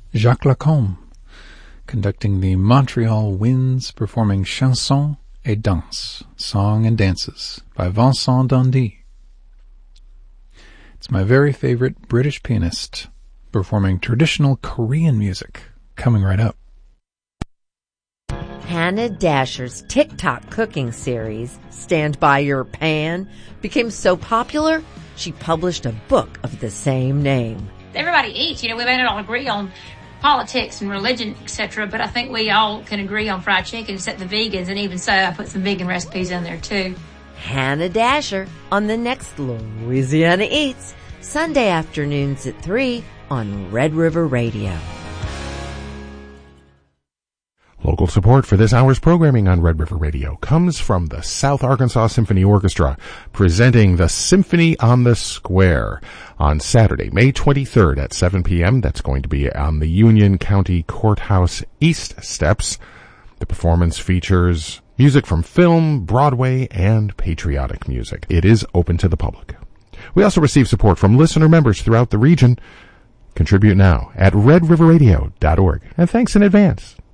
Jacques Lacombe, conducting the Montreal Winds, performing Chansons et Danses, Song and Dances, by Vincent Dandy. It's my very favorite British pianist, performing traditional Korean music, coming right up. Hannah Dasher's TikTok cooking series, Stand By Your Pan, became so popular, she published a book of the same name. Everybody eats, we may not all agree on politics and religion, etc., but I think we all can agree on fried chicken except the vegans, and even so, I put some vegan recipes in there too. Hannah Dasher on the next Louisiana Eats, Sunday afternoons at 3 on Red River Radio. Local support for this hour's programming on Red River Radio comes from the South Arkansas Symphony Orchestra, presenting the Symphony on the Square on Saturday, May 23rd at 7 p.m. That's going to be on the Union County Courthouse East Steps. The performance features music from film, Broadway, and patriotic music. It is open to the public. We also receive support from listener members throughout the region. Contribute now at redriverradio.org. And thanks in advance.